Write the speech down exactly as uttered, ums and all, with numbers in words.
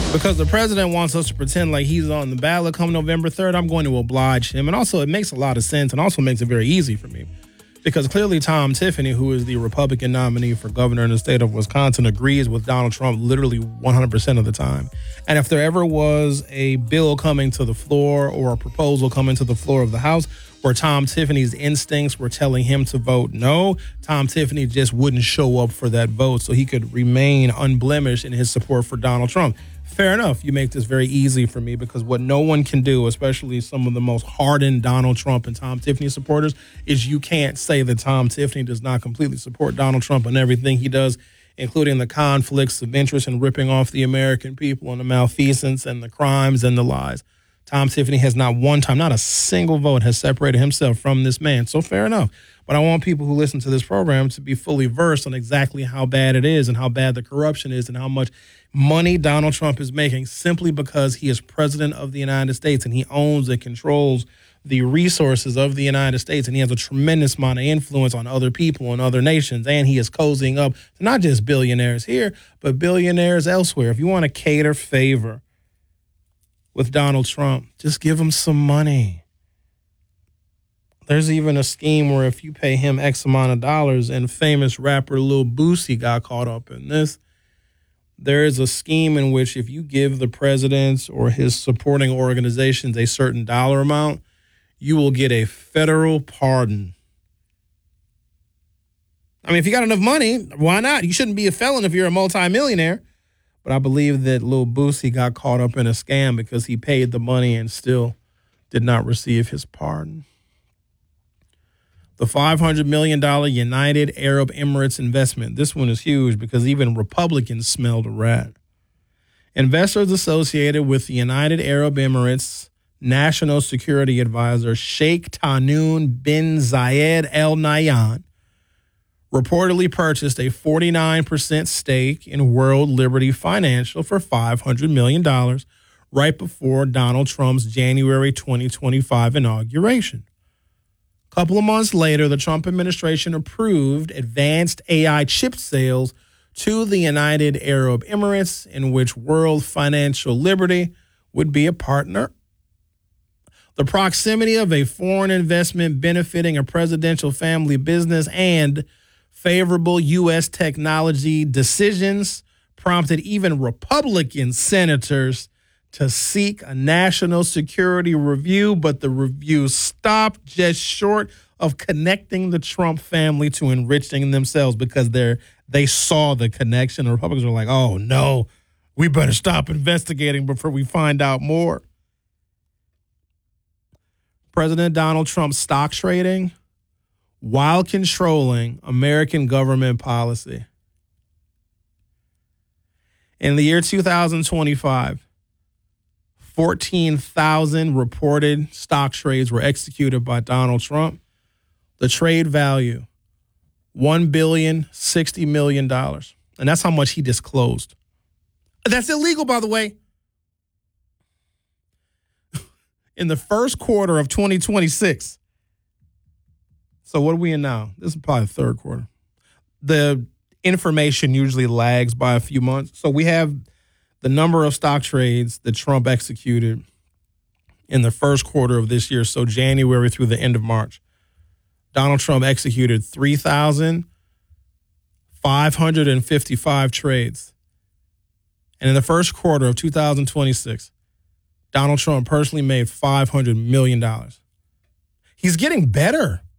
Because the president wants us to pretend like he's on the ballot come November third, I'm going to oblige him. And also, it makes a lot of sense and also makes it very easy for me. Because clearly Tom Tiffany, who is the Republican nominee for governor in the state of Wisconsin, agrees with Donald Trump literally one hundred percent of the time. And if there ever was a bill coming to the floor or a proposal coming to the floor of the House where Tom Tiffany's instincts were telling him to vote no, Tom Tiffany just wouldn't show up for that vote so he could remain unblemished in his support for Donald Trump. Fair enough. You make this very easy for me because what no one can do, especially some of the most hardened Donald Trump and Tom Tiffany supporters, is you can't say that Tom Tiffany does not completely support Donald Trump and everything he does, including the conflicts of interest and ripping off the American people and the malfeasance and the crimes and the lies. Tom Tiffany has not one time, not a single vote has separated himself from this man. So fair enough. But I want people who listen to this program to be fully versed on exactly how bad it is and how bad the corruption is and how much money Donald Trump is making simply because he is president of the United States and he owns and controls the resources of the United States, and he has a tremendous amount of influence on other people and other nations, and he is cozying up to not just billionaires here, but billionaires elsewhere. If you want to cater favor with Donald Trump, just give him some money. There's even a scheme where if you pay him X amount of dollars, and famous rapper Lil Boosie got caught up in this, there is a scheme in which if you give the president or his supporting organizations a certain dollar amount, you will get a federal pardon. I mean, if you got enough money, why not? You shouldn't be a felon if you're a multimillionaire. But I believe that Lil Boosie got caught up in a scam because he paid the money and still did not receive his pardon. The five hundred million dollars United Arab Emirates investment. This one is huge because even Republicans smelled a rat. Investors associated with the United Arab Emirates National Security Advisor Sheikh Tahnoon bin Zayed Al Nahyan reportedly purchased a forty-nine percent stake in World Liberty Financial for five hundred million dollars right before Donald Trump's January twenty twenty-five inauguration. A couple of months later, the Trump administration approved advanced A I chip sales to the United Arab Emirates, in which World Financial Liberty would be a partner. The proximity of a foreign investment benefiting a presidential family business and favorable U S technology decisions prompted even Republican senators to seek a national security review, but the review stopped just short of connecting the Trump family to enriching themselves because they're, they saw the connection. The Republicans were like, oh, no, we better stop investigating before we find out more. President Donald Trump's stock trading while controlling American government policy. In the year two thousand twenty-five, fourteen thousand reported stock trades were executed by Donald Trump. The trade value, one billion sixty million dollars. And that's how much he disclosed. That's illegal, by the way. In the first quarter of twenty twenty-six. So what are we in now? This is probably the third quarter. The information usually lags by a few months. So we have the number of stock trades that Trump executed in the first quarter of this year, so January through the end of March. Donald Trump executed three thousand five hundred fifty-five trades. And in the first quarter of two thousand twenty-six, Donald Trump personally made five hundred million dollars. He's getting better